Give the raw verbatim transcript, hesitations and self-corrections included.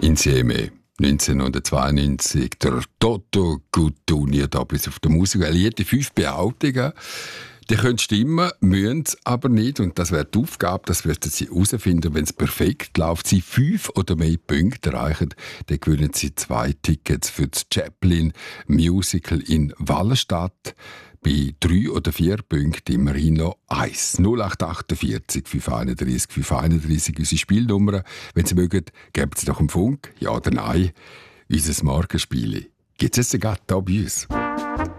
Insieme. neunzehnhundertzweiundneunzig, der Toto Cutugno da bis auf der Musik. Er jede fünf Behauptungen, die können stimmen, müssen es aber nicht. Und das wäre die Aufgabe, das werden Sie herausfinden, wenn es perfekt läuft. Sie fünf oder mehr Punkte erreichen, dann gewinnen Sie zwei Tickets für das Chaplin Musical in Wallenstadt. Bei drei oder vier Punkten immerhin noch eins. null acht achtundvierzig, fünf einunddreissig, fünf einunddreissig, unsere Spielnummer. Wenn Sie mögen, geben Sie doch einen Funk, ja oder nein. Unser Morgenspiel gibt es jetzt gerade hier bei uns.